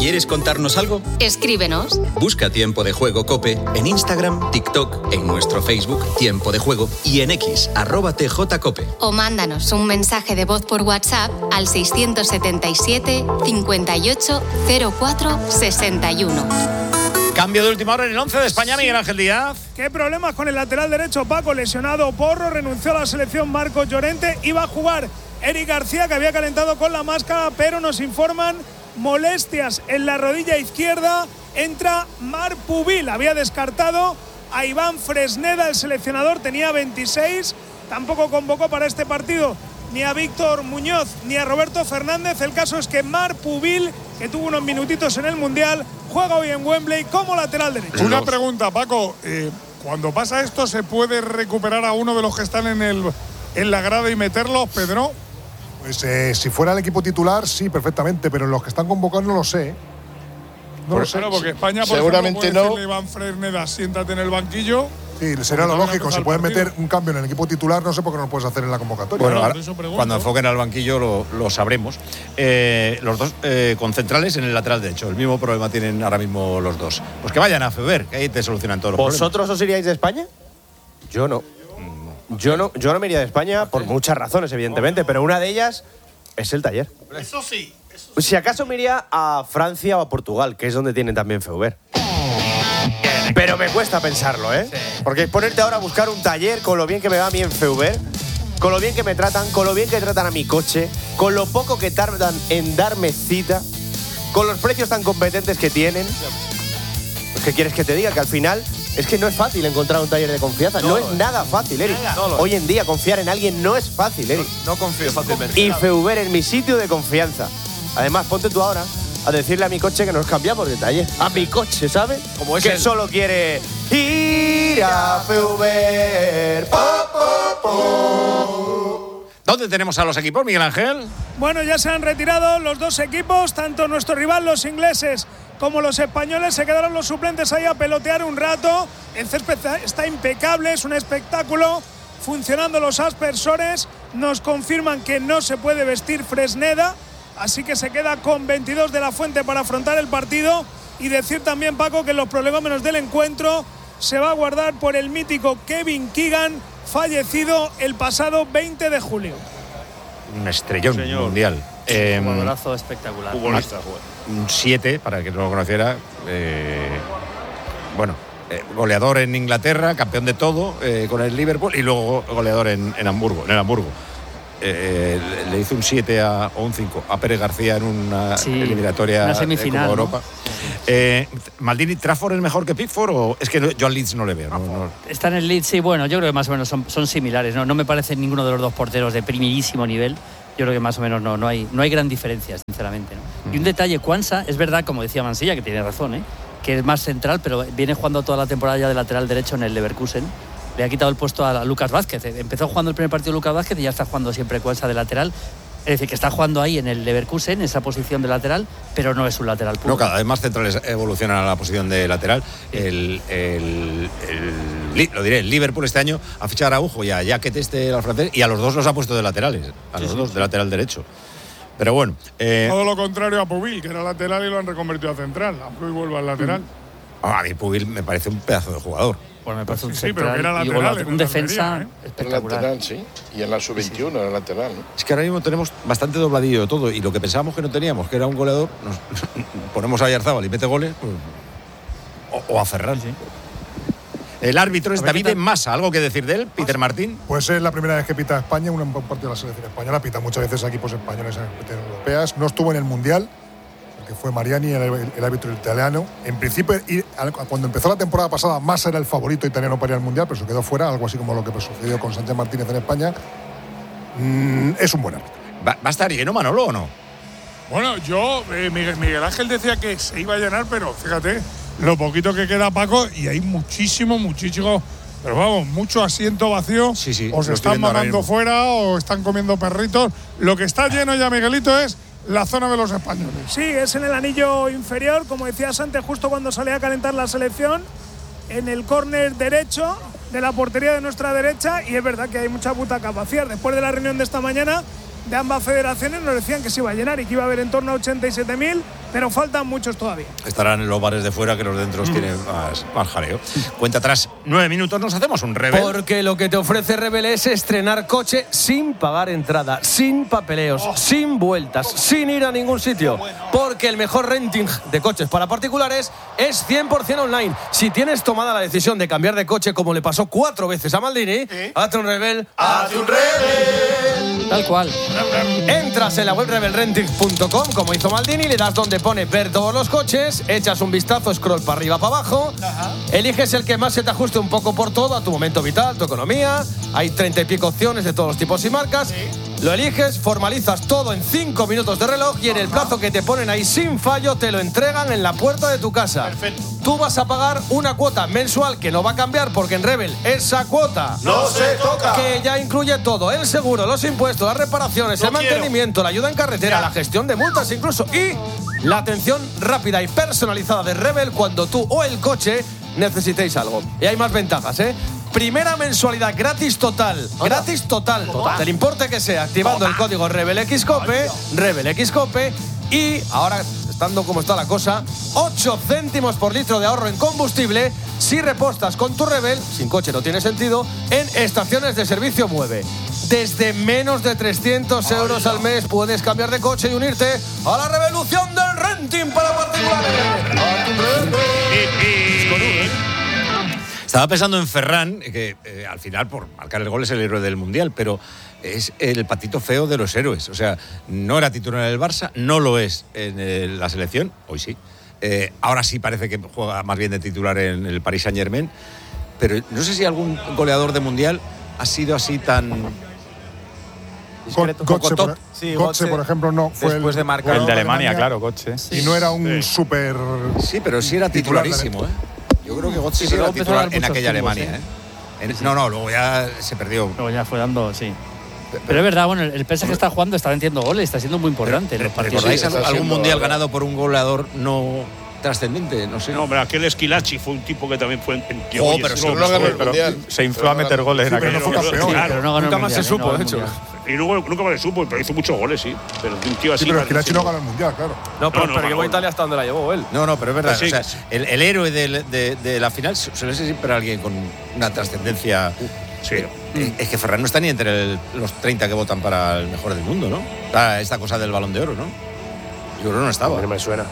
¿Quieres contarnos algo? Escríbenos. Busca Tiempo de Juego COPE en Instagram, TikTok, en nuestro Facebook Tiempo de Juego y en X, @TJCOPE. O mándanos un mensaje de voz por WhatsApp al 677 58 04 61. Cambio de última hora en el 11 de España, Miguel Ángel Díaz. ¿Qué problemas con el lateral derecho? Paco, lesionado Porro, renunció a la selección Marcos Llorente, iba a jugar Eric García, que había calentado con la máscara, pero nos informan molestias en la rodilla izquierda. Entra Marc Pubil, había descartado a Iván Fresneda, el seleccionador, tenía 26, tampoco convocó para este partido ni a Víctor Muñoz ni a Roberto Fernández. El caso es que Marc Pubil, que tuvo unos minutitos en el Mundial, juega hoy en Wembley como lateral derecho. Una pregunta, Paco, cuando pasa esto, ¿se puede recuperar a uno de los que están en la grada y meterlos, Pedro? Pues si fuera el equipo titular, sí, perfectamente, pero los que están convocados no lo sé. No lo sé. Porque España, por seguramente ejemplo, puede no. decirle a Iván Fresneda, siéntate en el banquillo. Sí, será lo lógico. Si pueden meter un cambio en el equipo titular, no sé por qué no lo puedes hacer en la convocatoria. Bueno, ahora, cuando enfoquen al banquillo lo sabremos. Los dos con centrales en el lateral derecho. El mismo problema tienen ahora mismo los dos. Pues que vayan a Feber, que ahí te solucionan todos los problemas. ¿Vosotros os iríais de España? Yo no. Yo no me iría de España por muchas razones, evidentemente, pero una de ellas es el taller. Eso sí. Si acaso me iría a Francia o a Portugal, que es donde tienen también Feuber. Pero me cuesta pensarlo, ¿eh? Sí. Porque ponerte ahora a buscar un taller con lo bien que me va a mí en Feuber, con lo bien que me tratan, con lo bien que tratan a mi coche, con lo poco que tardan en darme cita, con los precios tan competentes que tienen. ¿Qué quieres que te diga? Que al final es que no es fácil encontrar un taller de confianza. No es nada fácil, Eric. Hoy en día confiar en alguien no es fácil, Eric. No confío fácilmente. Y Feuber es mi sitio de confianza. Además, ponte tú ahora a decirle a mi coche que nos cambiamos de taller. A mi coche, ¿sabes? Como es que solo quiere ir a Feuber. ¿Dónde tenemos a los equipos, Miguel Ángel? Bueno, ya se han retirado los dos equipos, tanto nuestro rival, los ingleses, como los españoles. Se quedaron los suplentes ahí a pelotear un rato. El césped está impecable, es un espectáculo. Funcionando los aspersores, nos confirman que no se puede vestir Fresneda, así que se queda con 22 de la Fuente para afrontar el partido. Y decir también, Paco, que los problemas menos del encuentro se va a guardar por el mítico Kevin Keegan, fallecido el pasado 20 de julio. Un estrellón mundial. Un jugadorazo espectacular. Un 7, para el que no lo conociera. Goleador en Inglaterra, campeón de todo con el Liverpool y luego goleador en Hamburgo. Le hizo un 7 o un 5 a Pérez García en una eliminatoria una semifinal, de Europa. ¿Maldini, Trafford es mejor que Pickford o es que yo al Leeds no le veo? No. Está en el Leeds, sí, bueno, yo creo que más o menos son similares. No me parece ninguno de los dos porteros de primerísimo nivel. Yo creo que más o menos no hay gran diferencia, sinceramente, ¿no? Y un detalle, Quansah, es verdad, como decía Mansilla, que tiene razón, que es más central, pero viene jugando toda la temporada ya de lateral derecho en el Leverkusen. Le ha quitado el puesto a Lucas Vázquez. Empezó jugando el primer partido Lucas Vázquez y ya está jugando siempre Quansah de lateral. Es decir, que está jugando ahí en el Leverkusen, en esa posición de lateral, pero no es un lateral puro. No, cada vez más centrales evolucionan a la posición de lateral. El Liverpool este año ha fichado a Araujo y a Jaquet, al francés, y a los dos los ha puesto de laterales, de lateral derecho. Pero bueno. Todo lo contrario a Pubil, que era lateral y lo han reconvertido a central. Aunque hoy vuelva al lateral. A mí Pubil me parece un pedazo de jugador. Bueno, me parece un pero que era lateral, un defensa espectacular. Lateral, sí. Y en la sub-21 era lateral, ¿no? Es que ahora mismo tenemos bastante dobladillo de todo y lo que pensábamos que no teníamos, que era un goleador, nos ponemos a Oyarzábal y mete goles, o a Ferran. Sí. El árbitro es David Massa. ¿Algo que decir de él, Peter Martín? Pues es la primera vez que pita España, un partido de la selección española. Pita muchas veces a equipos españoles en competiciones europeas. No estuvo en el Mundial, que fue Mariani, el árbitro italiano. En principio, cuando empezó la temporada pasada, Massa era el favorito italiano para ir al Mundial, pero se quedó fuera, algo así como lo que sucedió con Sánchez Martínez en España. Es un buen árbitro. ¿Va a estar lleno, Manolo, o no? Bueno, Miguel Ángel decía que se iba a llenar, pero fíjate, lo poquito que queda, Paco, y hay muchísimo, pero vamos, mucho asiento vacío. Sí, o se están mandando fuera, o están comiendo perritos. Lo que está lleno ya, Miguelito, es la zona de los españoles. Sí, es en el anillo inferior, como decías antes, justo cuando salía a calentar la selección, en el córner derecho de la portería de nuestra derecha, y es verdad que hay mucha butaca vacía. Después de la reunión de esta mañana, de ambas federaciones nos decían que se iba a llenar y que iba a haber en torno a 87.000, pero faltan muchos todavía. Estarán en los bares de fuera, que los dentro tienen más jaleo. Cuenta atrás 9 minutos, nos hacemos un Rebel. Porque lo que te ofrece Rebel es estrenar coche sin pagar entrada, sin papeleos, sin vueltas, sin ir a ningún sitio. Porque el mejor renting de coches para particulares es 100% online. Si tienes tomada la decisión de cambiar de coche, como le pasó 4 veces a Maldini, hazte un Rebel, hazte un Rebel. Tal cual. Entras en la web rebelrenting.com, como hizo Maldini, le das donde pone ver todos los coches, echas un vistazo, scroll para arriba, para abajo, eliges el que más se te ajuste un poco por todo, a tu momento vital, tu economía. Hay 30 y pico opciones de todos los tipos y marcas. Lo eliges, formalizas todo en 5 minutos de reloj y en el plazo que te ponen ahí sin fallo te lo entregan en la puerta de tu casa. Perfecto. Tú vas a pagar una cuota mensual que no va a cambiar porque en Rebel esa cuota ¡No se toca! que ya incluye todo, el seguro, los impuestos, las reparaciones, el mantenimiento, la ayuda en carretera, la gestión de multas incluso y la atención rápida y personalizada de Rebel cuando tú o el coche necesitéis algo. Y hay más ventajas, ¿eh? Primera mensualidad gratis total. Gratis total. Del importe que sea, activando el código RebelXCOPE, RebelXCOPE y ahora, estando como está la cosa, 8 céntimos por litro de ahorro en combustible si repostas con tu Rebel, sin coche no tiene sentido, en estaciones de servicio Mueve. Desde menos de 300 euros al mes puedes cambiar de coche y unirte a la revolución del renting para particulares. Estaba pensando en Ferran, que al final por marcar el gol es el héroe del Mundial, pero es el patito feo de los héroes. O sea, no era titular en el Barça, no lo es en la selección, hoy sí. Ahora sí parece que juega más bien de titular en el Paris Saint-Germain, pero no sé si algún goleador de Mundial ha sido así tan... Götze, por ejemplo, no fue después de marcar el de Alemania, claro, Götze. Y no era un súper... Sí, pero sí era titularísimo, ¿eh? Yo creo que Götze sí era titular en aquella Alemania, ¿eh? No, luego ya se perdió. Luego ya fue dando, sí. Pero es verdad, bueno, el PSG está jugando, está metiendo goles, está siendo muy importante. ¿Recordáis algún mundial ganado por un goleador no trascendente? No sé. No, pero aquel Esquilachi fue un tipo que también fue en pero si no ganó el mundial. Se infló a meter goles en aquel. Pero no nunca más se supo, de hecho. Y luego nunca más se supo, pero hizo muchos goles, sí. Pero un tío así. Sí, pero Esquilachi no ganó el mundial, claro. No, pero llevó a Italia hasta donde la llevó él. No, pero es verdad. Sí. O sea, el héroe de la final suele ser siempre alguien con una trascendencia. Sí. Es que Ferran no está ni entre los 30 que votan para el mejor del mundo, ¿no? Esta cosa del Balón de Oro, ¿no? Yo creo que no estaba. No me suena.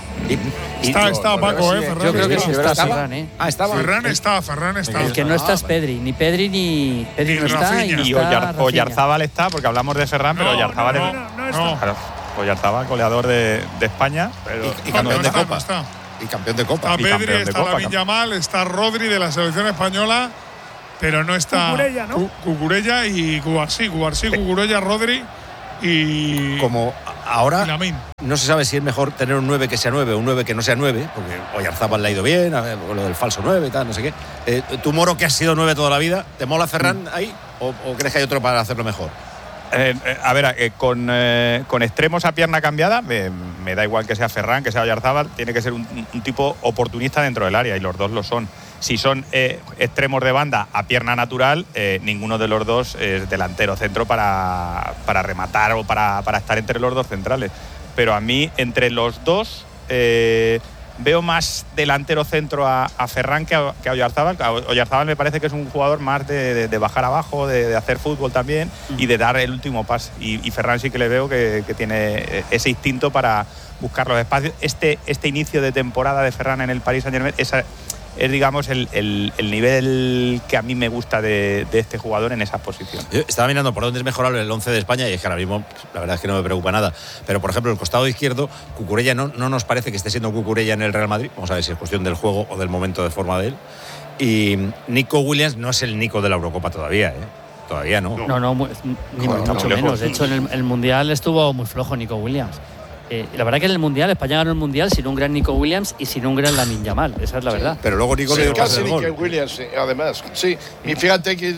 Está Paco, Ferran. Yo creo que sí está Ferran, ¿eh? Estaba. Ferran está. El que no está es Pedri. Ni Pedri ni no está. Y Oyarzábal está, porque hablamos de Ferran, pero Oyarzábal no está. Claro, Oyarzábal, goleador de España. Y campeón de Copa. Y campeón de Copa. Está Pedri, está Lamine Yamal, está Rodri de la selección española, pero no está Cucurella, ¿no? Cucurella y Cucurella, Rodri y como ahora y no se sabe si es mejor tener un 9 que sea 9 o un 9 que no sea 9, porque Oyarzábal le ha ido bien, con lo del falso 9 y tal, no sé qué. ¿Tú, Moro, que has sido 9 toda la vida, te mola Ferran ahí o crees que hay otro para hacerlo mejor? A ver, con extremos a pierna cambiada, me da igual que sea Ferran, que sea Oyarzábal, tiene que ser un tipo oportunista dentro del área y los dos lo son. Si son extremos de banda a pierna natural, ninguno de los dos es delantero centro para rematar o para estar entre los dos centrales. Pero a mí, entre los dos, veo más delantero centro a Ferran que a Oyarzábal. Oyarzábal me parece que es un jugador más de bajar abajo, de hacer fútbol también y de dar el último pase. Y Ferran sí que le veo que tiene ese instinto para buscar los espacios. Este inicio de temporada de Ferran en el Paris Saint-Germain es digamos, el nivel que a mí me gusta de este jugador en esa posición. Yo estaba mirando por dónde es mejorable el 11 de España y es que ahora mismo la verdad es que no me preocupa nada. Pero, por ejemplo, el costado izquierdo, Cucurella no nos parece que esté siendo Cucurella en el Real Madrid. Vamos a ver si es cuestión del juego o del momento de forma de él. Y Nico Williams no es el Nico de la Eurocopa todavía, ¿eh? Todavía no. No, ni mucho menos. De hecho, en el Mundial estuvo muy flojo Nico Williams. La verdad que en el Mundial, España ganó el Mundial sin un gran Nico Williams y sin un gran Lamine Yamal, esa es la verdad. Pero luego Nico le casi Nico Williams, además. Sí, y fíjate que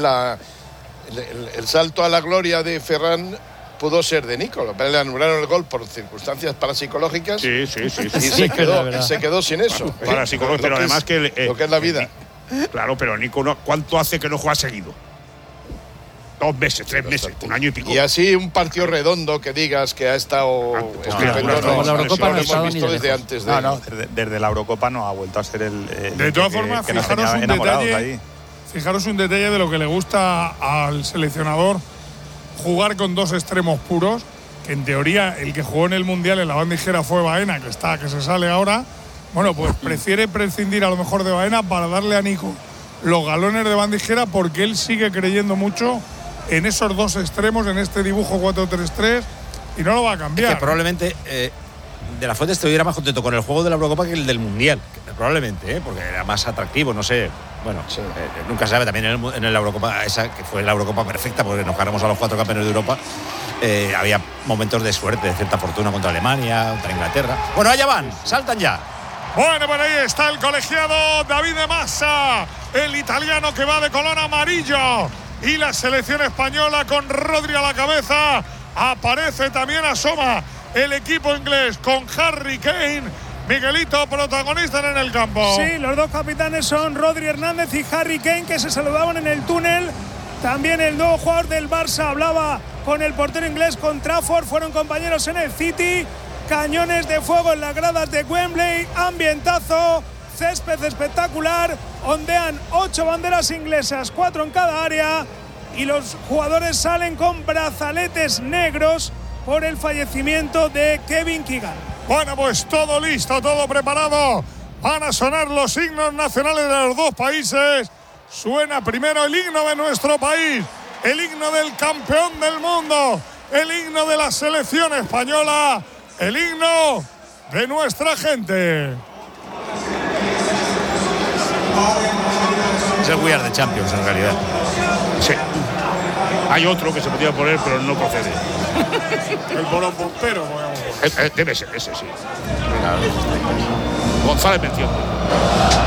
el salto a la gloria de Ferran pudo ser de Nico, le anularon el gol por circunstancias parapsicológicas. Sí. Y se quedó sin eso. Parapsicológico, pero además lo que es la vida. Claro, pero Nico, ¿cuánto hace que no juega seguido? 2 meses, 3 meses, un año y pico. Y así un partido redondo que digas que ha estado estupendo. la Eurocopa no ha estado hemos ni visto de desde lejos. antes de. No, desde la Eurocopa no ha vuelto a ser el. De todas formas, que nos fijaros tenía un enamorados detalle. ahí. Fijaros un detalle de lo que le gusta al seleccionador jugar con 2 extremos puros, que en teoría el que jugó en el Mundial en la bandijera fue Baena, que se sale ahora. Bueno, pues prefiere prescindir a lo mejor de Baena para darle a Nico los galones de bandijera, porque él sigue creyendo mucho en esos 2 extremos, en este dibujo 4-3-3, y no lo va a cambiar. Es que probablemente De la Fuente estuviera más contento con el juego de la Eurocopa que el del Mundial. Probablemente, porque era más atractivo, no sé. Bueno, sí. Nunca se sabe. También en la Eurocopa, esa que fue la Eurocopa perfecta, porque nos cargamos a los 4 campeones de Europa, había momentos de suerte, de cierta fortuna contra Alemania, contra Inglaterra. Bueno, allá van, saltan ya. Bueno, por ahí está el colegiado David de Massa, el italiano que va de color amarillo. Y la selección española con Rodri a la cabeza. Aparece también, asoma el equipo inglés con Harry Kane. Miguelito, protagonista en el campo. Sí, los 2 capitanes son Rodri Hernández y Harry Kane, que se saludaban en el túnel. También el nuevo jugador del Barça hablaba con el portero inglés, con Trafford. Fueron compañeros en el City. Cañones de fuego en las gradas de Wembley. Ambientazo, césped espectacular. Ondean 8 banderas inglesas, 4 en cada área. Y los jugadores salen con brazaletes negros por el fallecimiento de Kevin Keegan. Bueno, pues todo listo, todo preparado. Van a sonar los himnos nacionales de los 2 países. Suena primero el himno de nuestro país, el himno del campeón del mundo, el himno de la selección española, el himno de nuestra gente. Es el We Are the Champions, en realidad. Sí. Hay otro que se podía poner, pero no procede. El bolón bombero, Debe ser ese, sí. González mencionó.